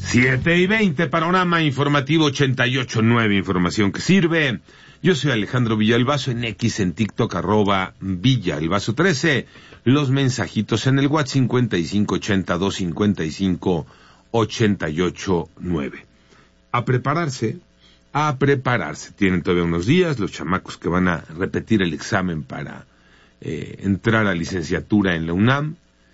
7:20, Panorama Informativo 88.9, información que sirve. Yo soy Alejandro Villalbazo, en X, en TikTok, @Villalbazo13. Los mensajitos en el WhatsApp 55825588.9. A prepararse. Tienen todavía unos días los chamacos que van a repetir el examen para entrar a licenciatura en la UNAM.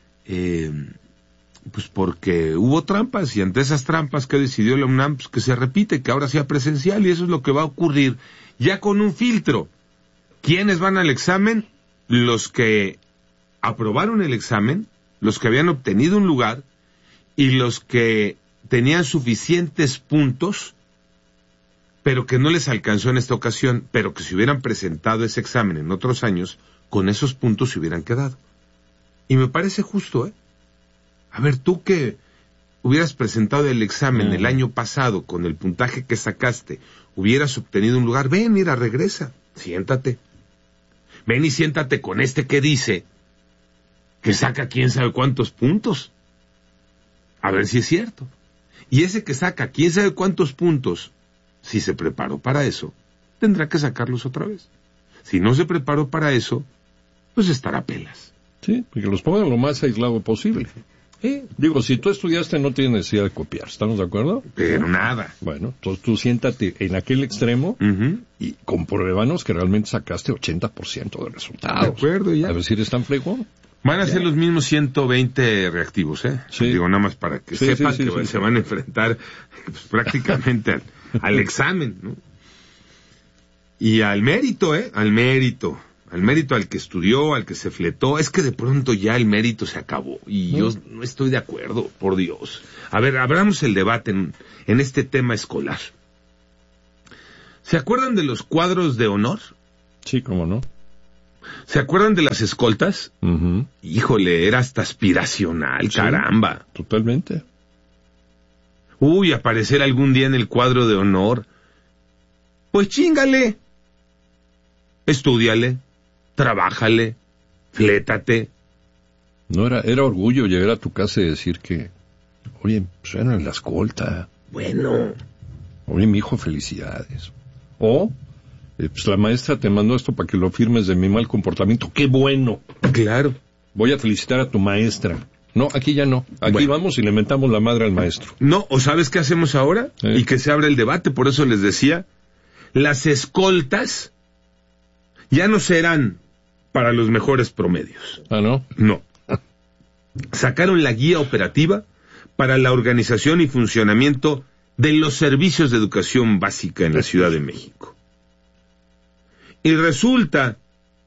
Pues porque hubo trampas, y ante esas trampas que decidió la UNAM, pues que se repite, que ahora sea presencial, y eso es lo que va a ocurrir, ya con un filtro. ¿Quiénes van al examen? Los que aprobaron el examen, los que habían obtenido un lugar, y los que tenían suficientes puntos, pero que no les alcanzó en esta ocasión, pero que si hubieran presentado ese examen en otros años, con esos puntos se hubieran quedado. Y me parece justo, A ver, tú que hubieras presentado el examen el año pasado con el puntaje que sacaste, hubieras obtenido un lugar, ven, mira, regresa, siéntate. Ven y siéntate con este que dice que saca quién sabe cuántos puntos. A ver si es cierto. Y ese que saca quién sabe cuántos puntos, si se preparó para eso, tendrá que sacarlos otra vez. Si no se preparó para eso, pues estará pelas. Sí, porque los pongan lo más aislado posible. Digo, si tú estudiaste no tienes necesidad de copiar, ¿estamos de acuerdo? Pero nada. Bueno, entonces tú siéntate en aquel extremo y compruébanos que realmente sacaste 80% de resultados. De acuerdo, ya. A ver si eres tan fregón. Van a ser los mismos 120 reactivos, Sí. Digo, nada más para que sepan que se van a enfrentar pues, prácticamente al examen, ¿no? Y al mérito, al mérito al que estudió, al que se fletó. Es que de pronto ya el mérito se acabó, y yo no estoy de acuerdo, por Dios. A ver, abramos el debate en este tema escolar. ¿Se acuerdan de los cuadros de honor? Sí, cómo no. ¿Se acuerdan de las escoltas? Uh-huh. Híjole, era hasta aspiracional, sí, caramba. Totalmente. Uy, aparecer algún día en el cuadro de honor. Pues chíngale. Estúdiale. Trabájale. Flétate. No, era orgullo llegar a tu casa y decir que, oye, pues era en la escolta. Bueno. Oye, mi hijo, felicidades. O, pues la maestra te mandó esto para que lo firmes de mi mal comportamiento. ¡Qué bueno! Claro. Voy a felicitar a tu maestra. No, aquí ya no. Aquí vamos y le mentamos la madre al maestro. No, ¿o sabes qué hacemos ahora? Y que se abre el debate, por eso les decía, las escoltas ya no serán para los mejores promedios. ¿Ah, no? No. Sacaron la guía operativa para la organización y funcionamiento de los servicios de educación básica en la Ciudad de México. Y resulta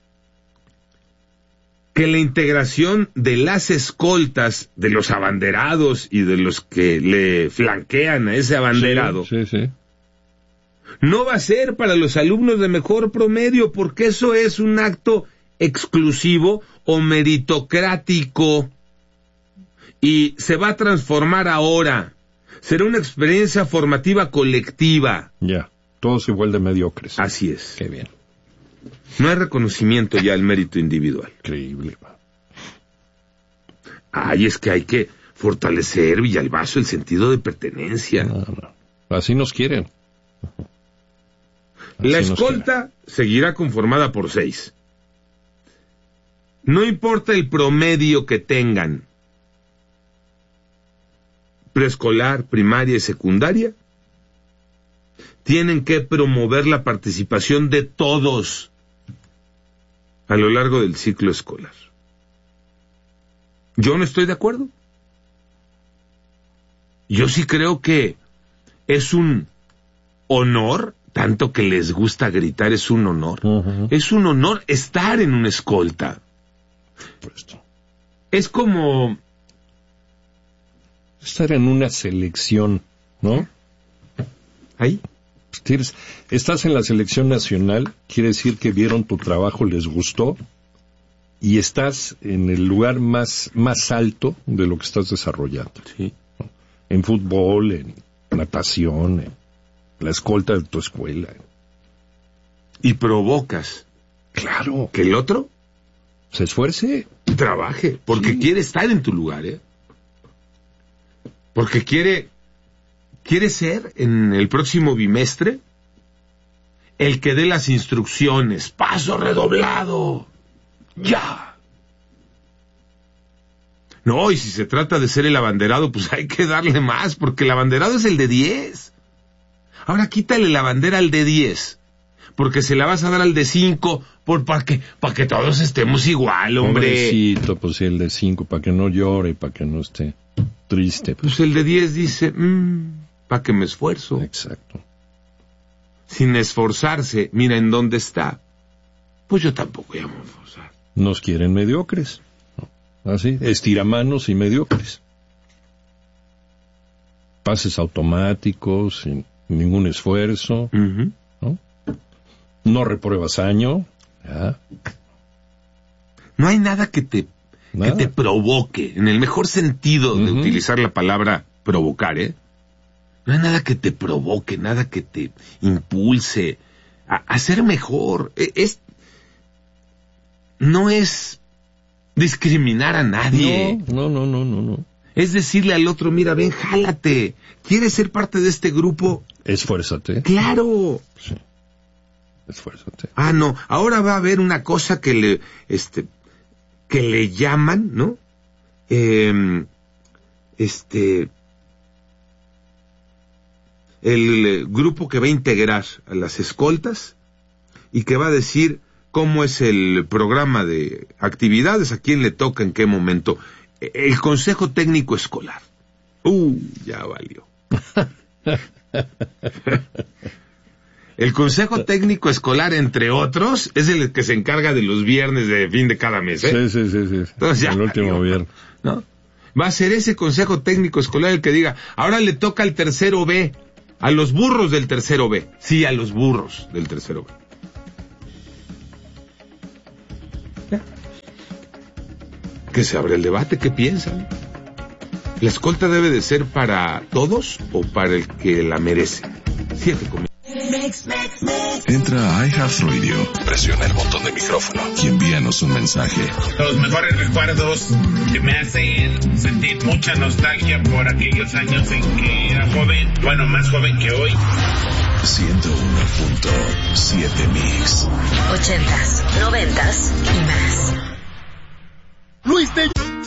que la integración de las escoltas, de los abanderados y de los que le flanquean a ese abanderado, sí. no va a ser para los alumnos de mejor promedio, porque eso es un acto exclusivo o meritocrático, y se va a transformar ahora. Será una experiencia formativa colectiva. Ya, todos igual de mediocres. Así es. Qué bien. No hay reconocimiento ya al mérito individual. Increíble. Ay, es que hay que fortalecer, Villalbazo, el sentido de pertenencia. No. Así nos quieren. La escolta seguirá conformada por 6. No importa el promedio que tengan, preescolar, primaria y secundaria, tienen que promover la participación de todos a lo largo del ciclo escolar. Yo no estoy de acuerdo. Yo sí creo que es un honor, tanto que les gusta gritar, es un honor. Uh-huh. Es un honor estar en una escolta. Es como estar en una selección, ¿no? Ahí. Estás en la selección nacional, quiere decir que vieron tu trabajo, les gustó, y estás en el lugar más alto de lo que estás desarrollando. Sí. En fútbol, en natación, en la escolta de tu escuela. Y provocas. Claro. Que el otro se esfuerce. Trabaje, porque quiere estar en tu lugar, Porque quiere quiere ser en el próximo bimestre el que dé las instrucciones, paso redoblado, ya. No, y si se trata de ser el abanderado, pues hay que darle más, porque el abanderado es el de 10. Ahora quítale la bandera al de 10, porque se la vas a dar al de 5, para que todos estemos igual, hombre. Pobrecito, pues el de 5, para que no llore, para que no esté triste. Pues el de 10 dice, para que me esfuerzo. Exacto. Sin esforzarse, mira en dónde está. Pues yo tampoco voy a esforzar. Nos quieren mediocres. Así, estiramanos y mediocres. Pases automáticos, sin ningún esfuerzo, ¿no? No repruebas año. ¿Ya? No hay nada que te provoque, en el mejor sentido de utilizar la palabra provocar, ¿eh? No hay nada que te provoque, nada que te impulse a ser mejor. No es discriminar a nadie. No. Es decirle al otro, mira, ven, jálate. ¿Quieres ser parte de este grupo? Esfuérzate. ¡Claro! Sí. Esfuérzate. No. Ahora va a haber una cosa que le llaman, ¿no? El grupo que va a integrar a las escoltas y que va a decir cómo es el programa de actividades, a quién le toca, en qué momento. El Consejo Técnico Escolar. Ya valió. El Consejo Técnico Escolar, entre otros, es el que se encarga de los viernes de fin de cada mes, ¿eh? Sí. Entonces ya, el último viernes. ¿No? Va a ser ese Consejo Técnico Escolar el que diga, ahora le toca al tercero B, a los burros del tercero B. Sí, a los burros del tercero B. ¿Ya? Que se abre el debate, ¿qué piensan? ¿La escolta debe de ser para todos o para el que la merece? 7 conmigo. Entra a iHeartRadio, presiona el botón de micrófono y envíanos un mensaje. Los mejores recuerdos que me hacen sentir mucha nostalgia por aquellos años en que era joven, bueno, más joven que hoy. 101.7 Mix. 80s, 90s y más. Luis de...